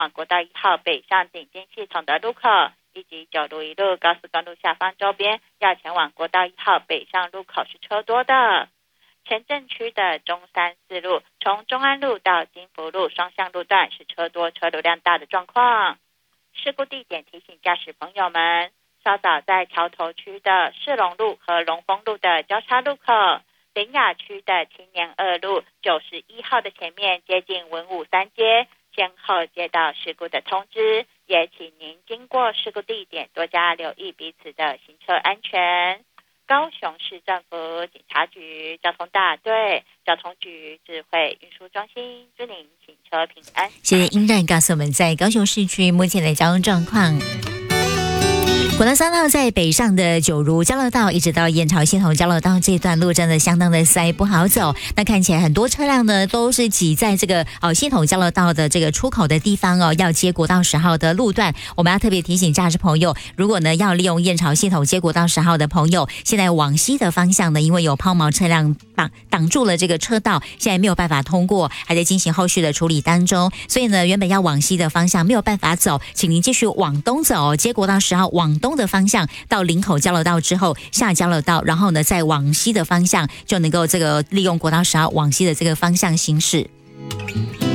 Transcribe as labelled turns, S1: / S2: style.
S1: 往国道1号北上顶尖系统的路口，以及9如1路高速公路下方周边要前往国道1号北上路口是车多的。前镇区的中山四路从中安路到金福路双向路段是车多车流量大的状况。事故地点提醒驾驶朋友们，稍早在桥头区的世龙路和龙丰路的交叉路口，林雅区的青年2路91号的前面接近文武3街先后接到事故的通知，也请您经过事故地点多加留意彼此的行车安全。高雄市政府警察局交通大队交通局智慧运输中心祝您行车平安。
S2: 谢谢英然告诉我们在高雄市区目前的交通状况。国道3号在北上的九如交流道一直到燕巢系统交流道这段路真的相当的塞，不好走。那看起来很多车辆呢都是挤在这个系统交流道的这个出口的地方要接国道10号的路段。我们要特别提醒驾驶朋友，如果呢要利用燕巢系统接国道10号的朋友，现在往西的方向呢，因为有抛锚车辆挡住了这个车道，现在没有办法通过，还在进行后续的处理当中。所以呢，原本要往西的方向没有办法走，请您继续往东走，接国道10号往东的方向到林口交流道之后下交流道，然后呢再往西的方向就能够这个利用国道10号往西的这个方向行驶。